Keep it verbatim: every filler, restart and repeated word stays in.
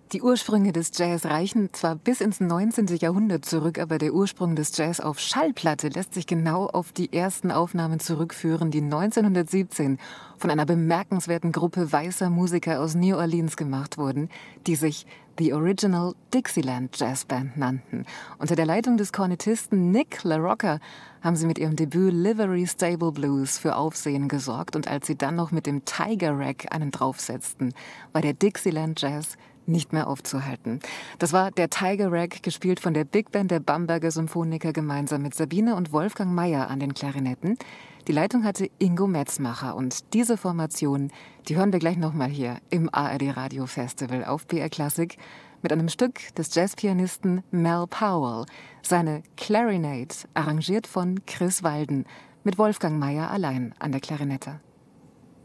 Die Ursprünge des Jazz reichen zwar bis ins neunzehnte. Jahrhundert zurück, aber der Ursprung des Jazz auf Schallplatte lässt sich genau auf die ersten Aufnahmen zurückführen, die neunzehnhundertsiebzehn von einer bemerkenswerten Gruppe weißer Musiker aus New Orleans gemacht wurden, die sich The Original Dixieland Jazz Band nannten. Unter der Leitung des Kornettisten Nick LaRocca haben sie mit ihrem Debüt Livery Stable Blues für Aufsehen gesorgt, und als sie dann noch mit dem Tiger Rag einen draufsetzten, war der Dixieland Jazz nicht mehr aufzuhalten. Das war der Tiger Rag, gespielt von der Big Band der Bamberger Symphoniker gemeinsam mit Sabine und Wolfgang Mayer an den Klarinetten. Die Leitung hatte Ingo Metzmacher, und diese Formation, die hören wir gleich nochmal hier im A R D Radio Festival auf B R Klassik mit einem Stück des Jazzpianisten Mel Powell, seine Clarinet, arrangiert von Chris Walden, mit Wolfgang Mayer allein an der Klarinette.